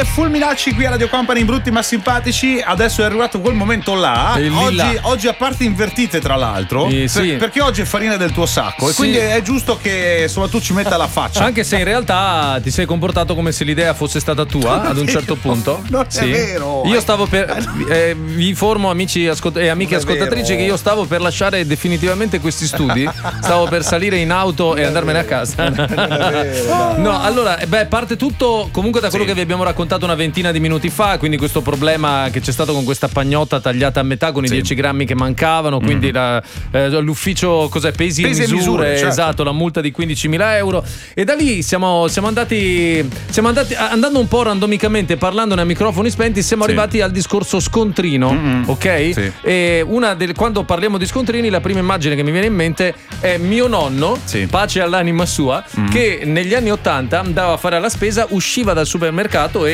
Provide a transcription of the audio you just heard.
Fulminacci qui a Radio Company in Brutti ma Simpatici. Adesso è arrivato quel momento là. Oggi a parti invertite, tra l'altro, sì. perché oggi è farina del tuo sacco, e quindi è giusto che insomma tu ci metta la faccia. Anche se in realtà ti sei comportato come se l'idea fosse stata tua ad un certo punto. Non è vero. Io stavo per vi informo, amici e amiche ascoltatrici, che io stavo per lasciare definitivamente questi studi. Stavo per salire in auto e andarmene a casa. No, allora, parte tutto comunque da quello che vi abbiamo raccontato una ventina di minuti fa, quindi questo problema che c'è stato con questa pagnotta tagliata a metà con i 10 grammi che mancavano, quindi l'ufficio pesi e misure, certo. Esatto, la multa di 15.000 euro, e da lì siamo andati andando un po' randomicamente, parlandone a microfoni spenti, siamo arrivati al discorso scontrino, ok? Sì. E quando parliamo di scontrini, la prima immagine che mi viene in mente è mio nonno, pace all'anima sua, che negli anni 80 andava a fare la spesa, usciva dal supermercato e